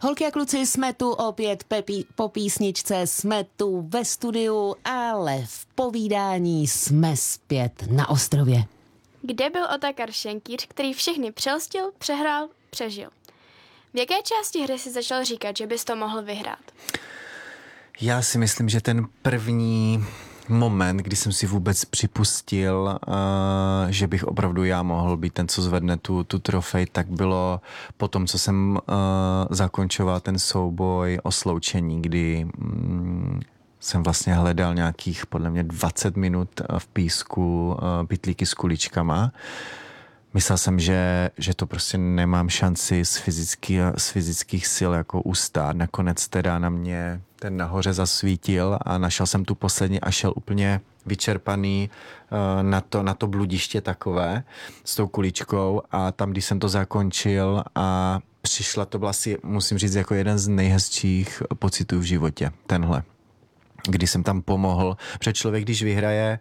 Holky a kluci, jsme tu opět po písničce, jsme tu ve studiu, ale v povídání jsme zpět na ostrově. Kde byl Otakar Šenkýř, který všechny přelstil, přehrál, přežil? V jaké části hry si začal říkat, že bys to mohl vyhrát? Já si myslím, že ten první moment, kdy jsem si vůbec připustil, že bych opravdu já mohl být ten, co zvedne tu trofej, tak bylo po tom, co jsem zakončoval ten souboj o sloučení, kdy jsem vlastně hledal nějakých podle mě 20 minut v písku pytlíky s kuličkama. Myslel jsem, že to prostě nemám šanci z fyzických sil jako ustát. Nakonec teda na mě ten nahoře zasvítil a našel jsem tu poslední a šel úplně vyčerpaný na to bludiště takové s tou kuličkou a tam, když jsem to zakončil a přišla, to byla asi, musím říct, jako jeden z nejhezčích pocitů v životě, tenhle. Kdy jsem tam pomohl, protože člověk, když vyhraje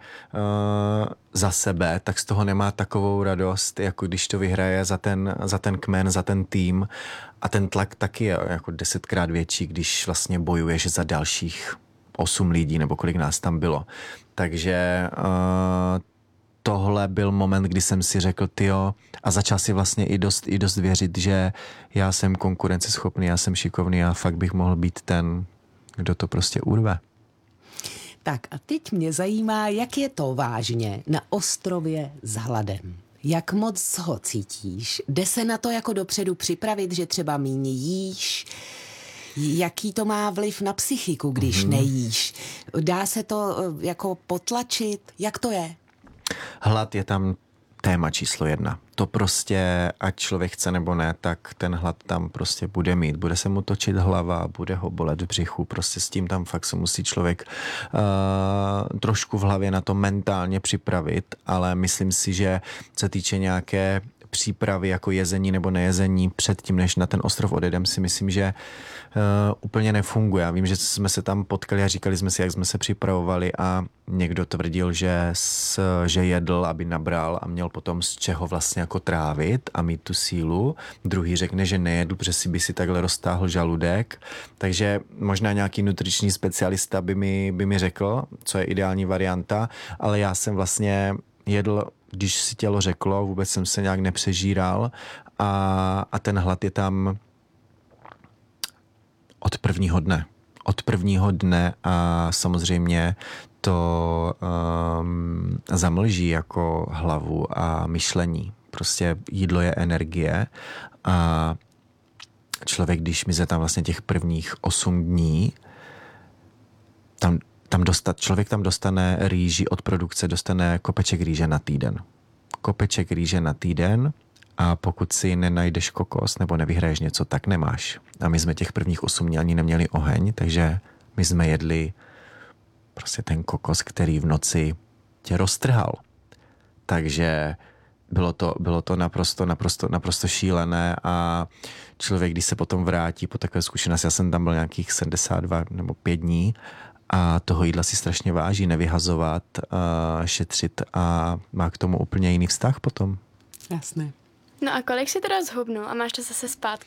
za sebe, tak z toho nemá takovou radost, jako když to vyhraje za ten kmen, za ten tým a ten tlak taky je jako 10krát větší, když vlastně bojuješ za dalších 8 lidí, nebo kolik nás tam bylo. Takže tohle byl moment, kdy jsem si řekl, tyjo, a začal si vlastně i dost věřit, že já jsem konkurenceschopný, já jsem šikovný a fakt bych mohl být ten, kdo to prostě urve. Tak a teď mě zajímá, jak je to vážně na ostrově s hladem. Jak moc ho cítíš? Jde se na to jako dopředu připravit, že třeba míň jíš? Jaký to má vliv na psychiku, když nejíš? Dá se to jako potlačit? Jak to je? Hlad je tam téma číslo 1. To prostě, ať člověk chce nebo ne, tak ten hlad tam prostě bude mít. Bude se mu točit hlava, bude ho bolet v břichu, prostě s tím tam fakt se musí člověk trošku v hlavě na to mentálně připravit, ale myslím si, že se týče nějaké přípravy jako jezení nebo nejezení předtím, než na ten ostrov odjedem, si myslím, že úplně nefunguje. Já vím, že jsme se tam potkali a říkali jsme si, jak jsme se připravovali a někdo tvrdil, že jedl, aby nabral a měl potom z čeho vlastně jako trávit a mít tu sílu. Druhý řekne, že nejedl, protože by si takhle roztáhl žaludek. Takže možná nějaký nutriční specialista by mi řekl, co je ideální varianta, ale já jsem vlastně jedl, když si tělo řeklo, vůbec jsem se nějak nepřežíral a ten hlad je tam od prvního dne a samozřejmě to zamlží jako hlavu a myšlení. Prostě jídlo je energie a člověk, když mize tam vlastně těch prvních 8 dní, člověk tam dostane rýži od produkce, dostane kopeček rýže na týden. Kopeček rýže na týden a pokud si nenajdeš kokos nebo nevyhraješ něco, tak nemáš. A my jsme těch prvních 8 dní ani neměli oheň, takže my jsme jedli prostě ten kokos, který v noci tě roztrhal. Takže bylo to naprosto šílené a člověk, když se potom vrátí po takové zkušenosti, já jsem tam byl nějakých 72 nebo 5 dní a toho jídla si strašně váží, nevyhazovat, šetřit a má k tomu úplně jiný vztah potom. Jasné. No a kolik si teda zhubnul a máš to zase zpátky?